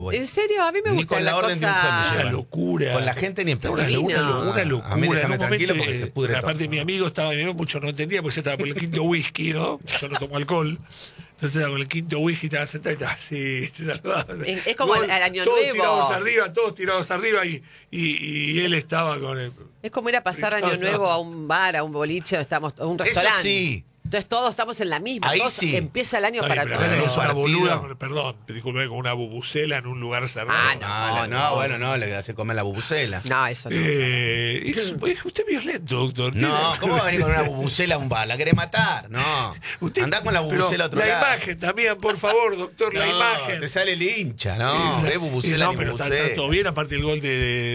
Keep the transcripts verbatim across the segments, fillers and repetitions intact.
voy. ¿En serio? A mí me Ni gusta con la la orden de un cosa... juez me Una llevan. locura. Con la gente ni en pedo. Una, Divino. una, una A mí locura. déjame En un tranquilo momento, porque se eh, pudre aparte todo. mi amigo estaba, mi amigo mucho no entendía porque yo estaba por el quinto whisky, ¿no? Yo no tomo alcohol. Entonces estaba con el quinto whisky, estaba sentado y estaba así, te saludaba. Es- es como Gol, el- el año todos nuevo. tirados arriba, todos tirados arriba y, y, y él estaba con el... Es como ir a pasar Año Nuevo a un bar, a un boliche, estamos, a un Eso restaurante. sí. Entonces todos estamos en la misma. Ahí Todos sí. Empieza el año Está para bien, todos. pero acá en un tenés una partido. boluda, perdón, disculpe, con una bubucela en un lugar cerrado. Ah, No, no, no, bueno, no, le hace comer la bubucela. No, eso no. Eh, es, es usted violento, doctor. No, Tiene- ¿cómo va a venir con una bubucela a un bar? ¿La querés matar? No. Usted- Andá con la pero bubucela a otro la lado. imagen también, por favor, doctor, la No, imagen. te sale el hincha, no. Eh, Es bubucela no, ni pero está, bubucela. está todo bien, aparte el gol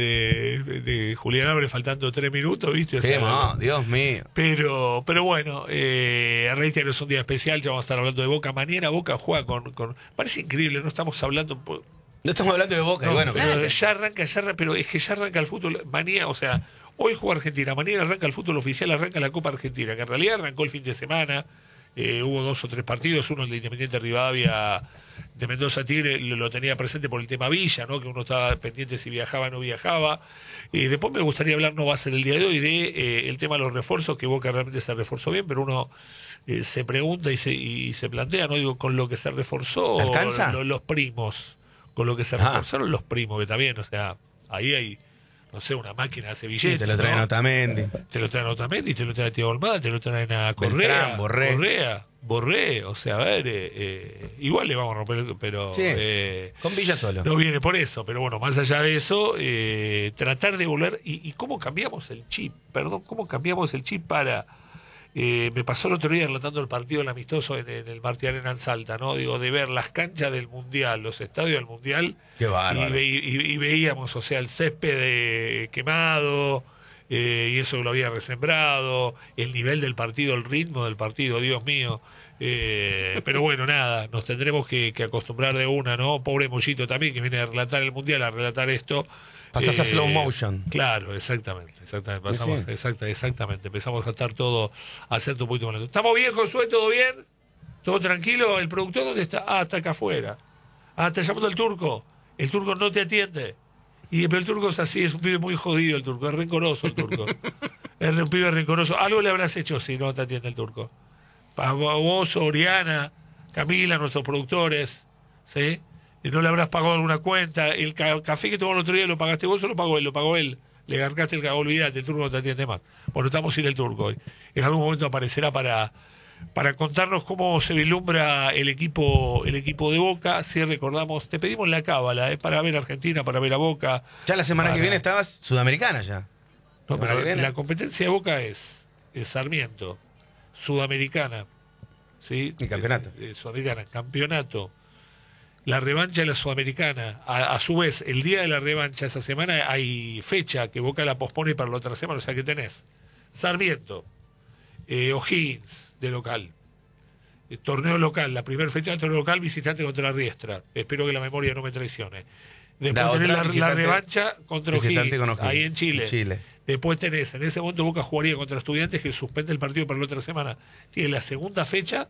de, de, de Julián Álvarez faltando tres minutos, ¿viste? O Qué sea, mo- Dios mío. Pero, pero bueno, eh, reitero, es un día especial, ya vamos a estar hablando de Boca. Mañana Boca juega con... con parece increíble, no estamos hablando... po- No estamos hablando de Boca, y no, bueno, pero pero- ya arranca, ya arranca, pero es que ya arranca el fútbol. Mañana, o sea, hoy juega Argentina, mañana arranca el fútbol oficial, arranca la Copa Argentina, que en realidad arrancó el fin de semana. Eh, hubo dos o tres partidos, uno el de Independiente Rivadavia de Mendoza Tigre, lo, lo tenía presente por el tema Villa, ¿no? Que uno estaba pendiente si viajaba o no viajaba. Eh, después me gustaría hablar, no va a ser el día de hoy, de eh, el tema de los refuerzos, que Boca realmente se reforzó bien, pero uno eh, se pregunta y se, y se plantea, ¿no? Digo, con lo que se reforzó ¿Alcanza? lo- los primos, con lo que se Ah. reforzaron los primos, que también, o sea, ahí hay, no sé, una máquina de billetes. te lo traen ¿no? Otamendi. Te lo traen a Otamendi, te lo traen a Thiago Almada, te lo traen a Correa. Beltrán, Borré. Correa, Borré, o sea, a ver, eh, eh, igual le vamos a romper, el- pero Sí. eh, Con Villa solo. no viene por eso. Pero bueno, más allá de eso, eh, tratar de volver. Y, y cómo cambiamos el chip? Perdón, ¿cómo cambiamos el chip para. Eh, me pasó el otro día relatando el partido del amistoso en, en el Martí Arena en Salta, ¿no? Digo, de ver las canchas del Mundial, los estadios del Mundial. Qué Y, bárbaro. ve- y- y veíamos, o sea, el césped eh, quemado, eh, y eso lo había resembrado, el nivel del partido, el ritmo del partido, Dios mío. Eh, pero bueno, nada, nos tendremos que, que acostumbrar de una, ¿no? Pobre Mollito también, que viene a relatar el Mundial, a relatar esto. Pasás a Eh, slow motion. Claro, exactamente, exactamente. Sí, Pasamos, sí. exacta, exactamente. Empezamos a estar todo, a hacer un poquito más lento. ¿Estamos bien, Josué? ¿Todo bien? ¿Todo tranquilo? ¿El productor dónde está? Ah, está acá afuera. Ah, está llamando el turco. El turco no te atiende. Y pero el turco es así, es un pibe muy jodido el turco, es rencoroso el turco. Es un pibe rencoroso. Algo le habrás hecho si no te atiende el turco. A vos, Oriana, Camila, nuestros productores, ¿sí? Y no le habrás pagado alguna cuenta. El ca- café que tomó el otro día lo pagaste vos o lo pagó él, lo pagó él. Le garcaste el cagón, olvídate, el turco no te atiende más. Bueno, estamos sin el turco hoy. En algún momento aparecerá para, para contarnos cómo se vislumbra el equipo, el equipo de Boca. Si recordamos, te pedimos la cábala, ¿eh? Para ver a Argentina, para ver a Boca. Ya la semana para- que viene estabas sudamericana ya. No, Semana pero que viene. la competencia de Boca es, es Sarmiento, Sudamericana, ¿sí? Y campeonato. Eh, eh, Sudamericana, campeonato. La revancha de la Sudamericana. A, a su vez, el día de la revancha esa semana hay fecha que Boca la pospone para la otra semana. O sea que tenés Sarmiento, eh, O'Higgins de local, eh, torneo local, la primera fecha de torneo local, visitante contra la Riestra. Espero que la memoria no me traicione. Después La tenés otra la, la visitante- revancha contra visitante O'Higgins, con O'Higgins, ahí en Chile. en Chile. Después tenés, en ese momento Boca jugaría contra Estudiantes, que suspende el partido para la otra semana. Tiene la segunda fecha,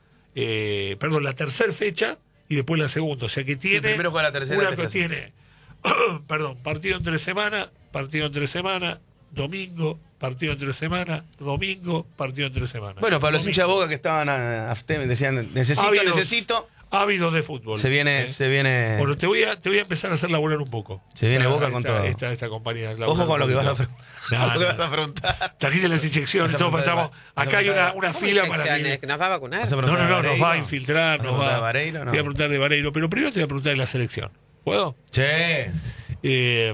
eh, perdón, la tercera fecha y después la segunda. O sea que tiene. primero juega la tercera, una después que la tiene, perdón, partido entre semana, partido entre semana, domingo, partido entre semana, domingo, partido entre semana. Bueno, para los Domingo. hinchas de Boca que estaban a, a- decían, necesito, Ávidos- necesito. Ávidos de fútbol. Se viene, ¿eh? se viene. Bueno, te voy a, te voy a empezar a hacer laburar un poco. Se viene Esta- Boca con esta- todo. Esta, esta compañía. Ojo con lo que vas a, pre- pre- lo que vas a preguntar. Trajiste las inyecciones, Vas a todo, preguntar de estamos, Va- vas a acá hay una, preguntar- una ¿Cómo fila para inyecciones? mí. ¿Que nos va a vacunar? Vas a No, preguntar no, no, de nos Vareiro. va a infiltrar, ¿Vas a nos preguntar va. de Vareiro? Te No. voy a preguntar de Vareiro, pero primero te voy a preguntar de la selección. ¿Puedo? Che. Eh,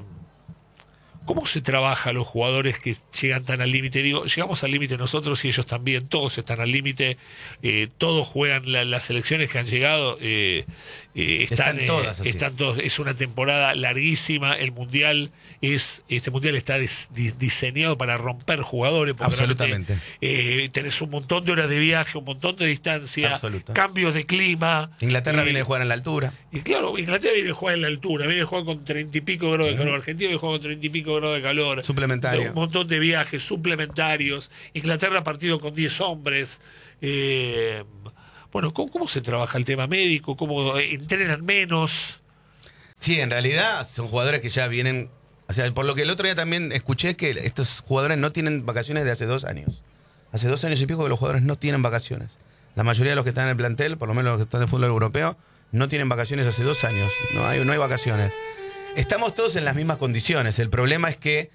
¿Cómo se trabaja a los jugadores que llegan tan al límite? Digo, llegamos al límite nosotros y ellos también, todos están al límite, eh, todos juegan la- las selecciones que han llegado, eh, eh, están, Están todas así. eh, están todos, es una temporada larguísima, el mundial es, este mundial está dis- di- diseñado para romper jugadores, porque Absolutamente. realmente, eh, tenés un montón de horas de viaje, un montón de distancia, Absoluta. cambios de clima. Inglaterra eh, viene a jugar en la altura. y claro, Inglaterra viene a jugar en la altura, viene a jugar con treinta y pico grados de calor. Argentina viene a jugar con treinta y pico grados de calor. Suplementario. Un montón de viajes suplementarios. Inglaterra partido con diez hombres. Eh, bueno, ¿cómo, cómo se trabaja el tema médico? ¿Cómo eh, entrenan menos? Sí, en realidad son jugadores que ya vienen... O sea, por lo que el otro día también escuché que estos jugadores no tienen vacaciones de hace dos años. Hace dos años y pico que los jugadores no tienen vacaciones. La mayoría de los que están en el plantel, por lo menos los que están de fútbol europeo, no tienen vacaciones hace dos años. No hay, no hay vacaciones. Estamos todos en las mismas condiciones. El problema es que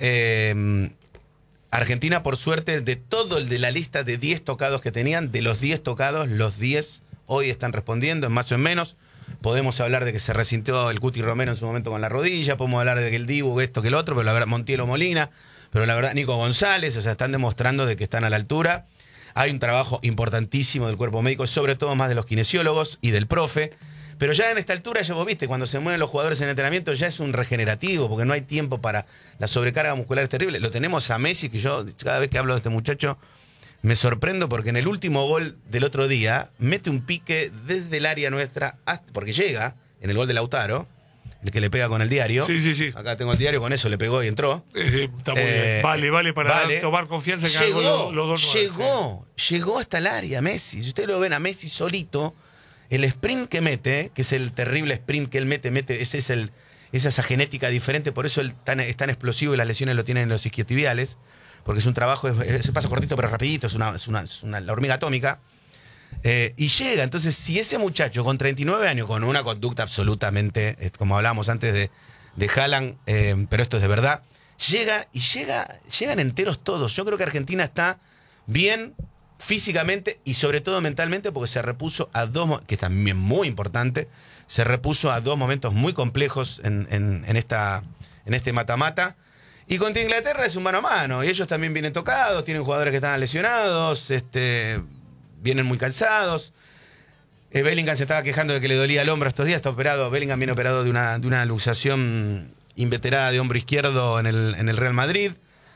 eh, Argentina, por suerte, de todo el de la lista de diez tocados que tenían, de los diez tocados, los diez hoy están respondiendo, en más o en menos. Podemos hablar de que se resintió el Cuti Romero en su momento con la rodilla, podemos hablar de que el Dibu, esto, que el otro, pero la verdad, Montiel o Molina, pero la verdad, Nico González, o sea, están demostrando de que están a la altura. Hay un trabajo importantísimo del cuerpo médico, sobre todo más de los kinesiólogos y del profe. Pero ya en esta altura, ya vos viste, cuando se mueven los jugadores en entrenamiento, ya es un regenerativo, porque no hay tiempo para la sobrecarga muscular, es terrible. Lo tenemos a Messi, que yo cada vez que hablo de este muchacho me sorprendo, porque en el último gol del otro día mete un pique desde el área nuestra, hasta, porque llega en el gol de Lautaro, el que le pega con el diario. Sí, sí, sí. Acá tengo el diario, con eso le pegó y entró. Eh, está muy Eh, bien. Vale, vale para vale. tomar confianza en que Llegó, hagan los, los dos nueve, llegó, llegó hasta el área Messi. Si ustedes lo ven a Messi solito, el sprint que mete, que es el terrible sprint que él mete, mete ese es el, es esa genética diferente, por eso él tan, es tan explosivo y las lesiones lo tienen en los isquiotibiales, porque es un trabajo, es, es un paso cortito pero rapidito, es una, es una, es una la hormiga atómica. Eh, y llega, entonces si ese muchacho con treinta y nueve años, con una conducta absolutamente, eh, como hablábamos antes de, de Haaland, eh, pero esto es de verdad, llega y llega, llegan enteros todos. Yo creo que Argentina está bien físicamente y sobre todo mentalmente, porque se repuso a dos, que es también muy importante, se repuso a dos momentos muy complejos en, en, en, esta, en este mata-mata. Y contra Inglaterra es un mano a mano, y ellos también vienen tocados, tienen jugadores que están lesionados, este, vienen muy cansados. Eh, Bellingham se estaba quejando de que le dolía el hombro estos días, está operado, Bellingham viene operado de una, de una luxación inveterada de hombro izquierdo en el, en el Real Madrid.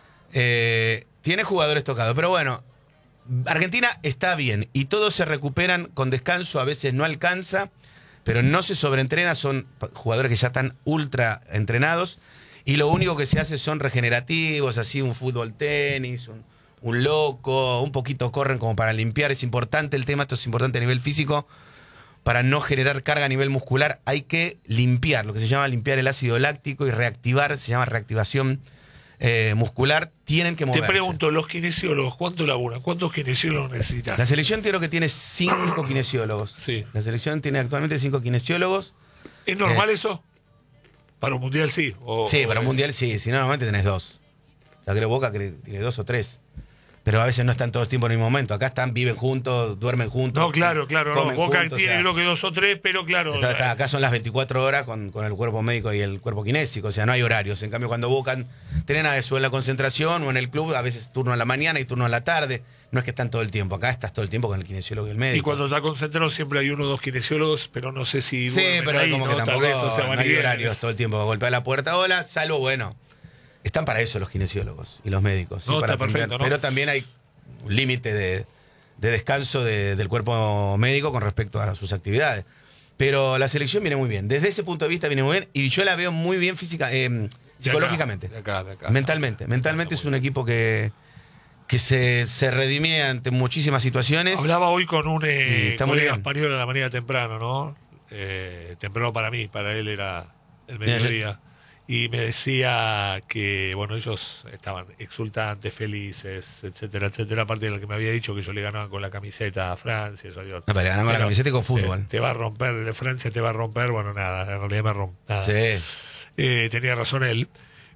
Eh, tiene jugadores tocados, pero bueno, Argentina está bien y todos se recuperan con descanso, a veces no alcanza, pero no se sobreentrena, son jugadores que ya están ultra entrenados y lo único que se hace son regenerativos, así un fútbol tenis, un, un loco, un poquito corren como para limpiar. Es importante el tema, esto es importante a nivel físico, para no generar carga a nivel muscular hay que limpiar, lo que se llama limpiar el ácido láctico y reactivar, se llama reactivación eh, muscular, tienen que moverse. Te pregunto, los kinesiólogos, ¿cuánto laburan? ¿Cuántos kinesiólogos necesitas? La selección creo que tiene cinco kinesiólogos. Sí. La selección tiene actualmente cinco kinesiólogos. ¿Es normal Eh, eso? Para un mundial sí. O, Sí, o para un es- mundial sí, si no normalmente tenés dos. O sea, creo Boca que tiene dos o tres. Pero a veces no están todos el tiempo en el mismo momento. Acá están, viven juntos, duermen juntos. No, claro, claro. No. comen Boca juntos, tiene o sea, creo que dos o tres, pero claro. está- está- acá son las veinticuatro horas con, con el cuerpo médico y el cuerpo kinésico. O sea, no hay horarios. En cambio, cuando Boca tienen a eso en la concentración o en el club, a veces turno a la mañana y turno a la tarde. No es que están todo el tiempo. Acá estás todo el tiempo con el kinesiólogo y el médico. Y cuando está concentrado siempre hay uno o dos kinesiólogos, pero no sé si. Sí, duermen pero ahí, como ¿no? que Tal tampoco vez, o sea, van no y hay vienen. horarios todo el tiempo. Golpea la puerta, hola, salvo, bueno. Están para eso los kinesiólogos y los médicos. ¿sí? No, Para está perfecto, atender. ¿no? Pero también hay un límite de, de descanso de- del cuerpo médico con respecto a sus actividades. Pero la selección viene muy bien. Desde ese punto de vista viene muy bien. Y yo la veo muy bien física, eh, De acá, psicológicamente. de acá, de acá. mentalmente. Mentalmente es un equipo que, que se, se redime ante muchísimas situaciones. Hablaba hoy con un Y eh, está muy colega bien. español a la mañana temprano, ¿no? Eh, temprano para mí, para él era el mediodía. Y me decía que, bueno, ellos estaban exultantes, felices, etcétera, etcétera. Aparte de lo que me había dicho, que ellos le ganaban con la camiseta a Francia. Eso, digo, No, pero le ganan con la pero, camiseta y con eh, fútbol. Te va a romper, de Francia te va a romper. Bueno, nada, en realidad me rompe. Nada. Sí. Eh, tenía razón él.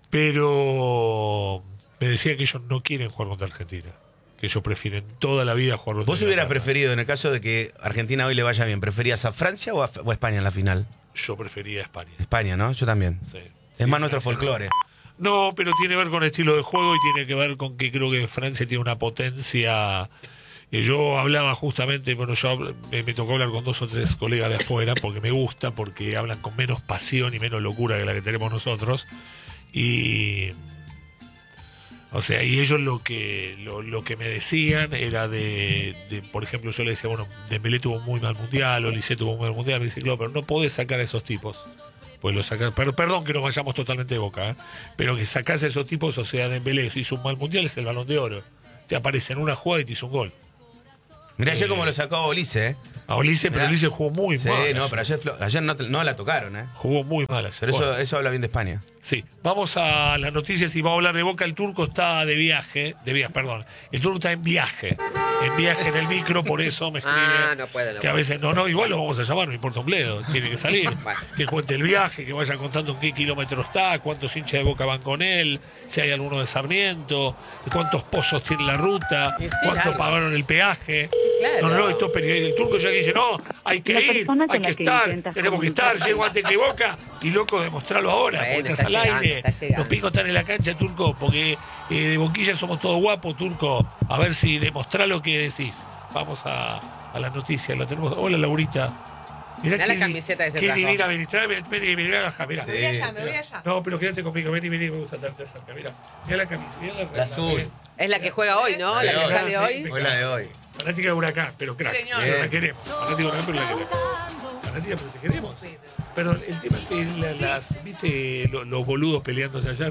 Pero me decía que ellos no quieren jugar contra Argentina. Que ellos prefieren toda la vida jugar contra ¿Vos hubieras Inglaterra. preferido, en el caso de que Argentina hoy le vaya bien, preferías a Francia o a, o a España en la final? Yo prefería España. España, ¿no? Yo también. Sí. Es Sí, más nuestro Francia, folclore. No, pero tiene que ver con el estilo de juego y tiene que ver con que creo que Francia tiene una potencia. Eh, yo hablaba justamente, bueno, yo habl- me, me tocó hablar con dos o tres colegas de afuera porque me gusta, porque hablan con menos pasión y menos locura que la que tenemos nosotros. Y. O sea, y ellos lo que lo, lo que me decían era de, de, por ejemplo, yo le decía, bueno, Dembélé tuvo un muy mal mundial, Olise tuvo un muy mal mundial, me dice, claro, pero no podés sacar a esos tipos. Pues lo saca, per- perdón que nos vayamos totalmente de boca, ¿eh? Pero que sacás a esos tipos, o sea, Dembélé hizo un mal mundial, es el Balón de Oro. Te aparece en una jugada y te hizo un gol. Mirá ayer Eh, cómo lo sacó a Olise, ¿eh? A Olise, pero Mirá. Olise jugó muy Sí, mal. no, ayer. pero ayer, Flo- ayer no, te- no la tocaron, ¿eh? Jugó muy mal ayer. Pero Bueno. eso, eso habla bien de España. Sí, vamos a las noticias y vamos a hablar de Boca. El turco está de viaje, de viaje, perdón. El turco está en viaje, en viaje en el micro, por eso me escribe. Ah, no puede, no que a puede. veces, no, no, igual lo vamos a llamar, no importa un bledo, tiene que salir. Bueno. Que cuente el viaje, que vaya contando en qué kilómetro está, cuántos hinchas de Boca van con él, si hay alguno de Sarmiento, cuántos pozos tiene la ruta, Y sí, cuánto claro. pagaron el peaje. Claro. No, no, no, esto es periodista. El turco ya dice, no, hay que La ir, persona con hay que la que estar, intentas tenemos que estar, llego antes que Boca y loco, demostrarlo ahora, Bueno, porque está estás al llegando, aire. está llegando. Los picos están en la cancha, turco, porque eh, de Boquilla somos todos guapos, turco. A ver si demostrá lo que decís. Vamos a, a las noticias. La tenemos. Hola, Laurita. Mirá la qué camiseta que se Qué trajo. divina, vení, tráeme, vení, vení, acá, mirá. Sí. Me voy allá, me voy allá. No, pero quédate conmigo, vení, vení, me gusta estarte cerca, mirá. Mirá la camisa, mirá la regla. azul. ven. Es la que juega hoy, ¿no? La que Hoy. sale hoy. Hoy la de hoy. Fanática de Huracán, pero crack. Sí, señor. Pero la Bien. queremos. Fanática de Huracán, pero la queremos. Fanática, pero te queremos. Pero el tema es que la- las, ¿viste lo- los boludos peleándose ayer?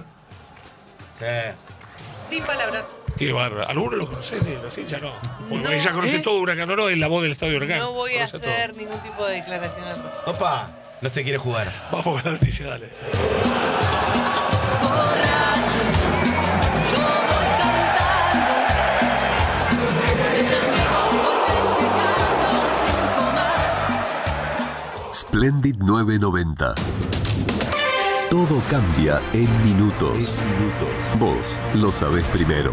Sí. Sin palabras. Qué bárbaro. ¿Alguno lo conoce de los hinchas? No. Porque No. ella conoce ¿Eh? todo Huracán, no, no, es la voz del estadio Huracán. No voy a Conoce hacer todo. ningún tipo de declaración al respecto. Opa, no se quiere jugar. Vamos con la noticia, dale. Splendid nueve noventa. Todo cambia en minutos. Vos lo sabés primero.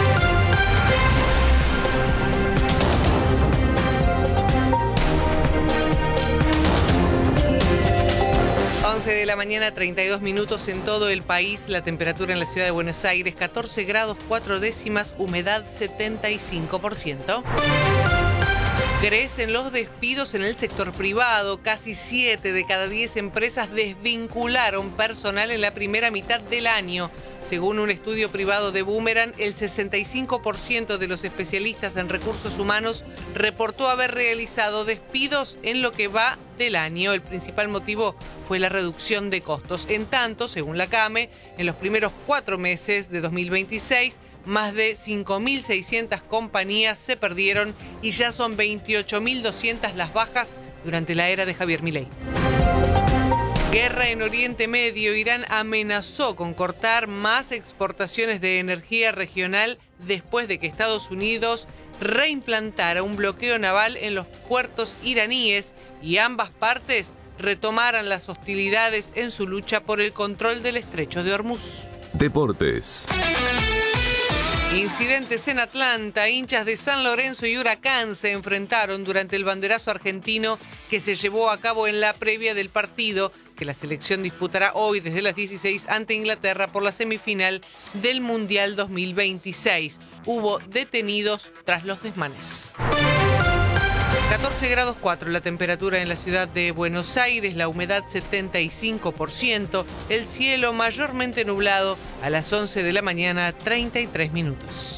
once de la mañana, treinta y dos minutos en todo el país. La temperatura en la ciudad de Buenos Aires, catorce grados cuatro décimas, humedad setenta y cinco por ciento. Crecen los despidos en el sector privado. Casi siete de cada diez empresas desvincularon personal en la primera mitad del año. Según un estudio privado de Boomerang, el sesenta y cinco por ciento de los especialistas en recursos humanos reportó haber realizado despidos en lo que va del año. El principal motivo fue la reducción de costos. En tanto, según la CAME, en los primeros cuatro meses de dos mil veintiséis, más de cinco mil seiscientas compañías se perdieron y ya son veintiocho mil doscientas las bajas durante la era de Javier Milei. Guerra en Oriente Medio. Irán amenazó con cortar más exportaciones de energía regional después de que Estados Unidos reimplantara un bloqueo naval en los puertos iraníes y ambas partes retomaran las hostilidades en su lucha por el control del estrecho de Hormuz. Deportes. Incidentes en Atlanta. Hinchas de San Lorenzo y Huracán se enfrentaron durante el banderazo argentino que se llevó a cabo en la previa del partido que la selección disputará hoy desde las dieciséis ante Inglaterra por la semifinal del Mundial dos mil veintiséis. Hubo detenidos tras los desmanes. catorce grados cuatro la temperatura en la ciudad de Buenos Aires, la humedad setenta y cinco por ciento, el cielo mayormente nublado a las once de la mañana, treinta y tres minutos.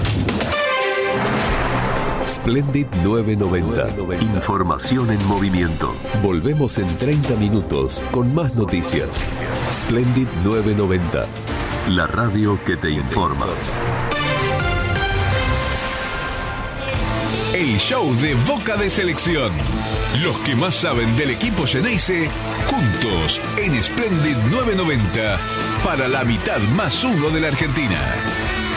Splendid nueve noventa. Información en movimiento. Volvemos en treinta minutos con más noticias. Splendid nueve noventa. La radio que te informa. El show de Boca de Selección. Los que más saben del equipo Xeneize, juntos en Splendid nueve noventa para la mitad más uno de la Argentina.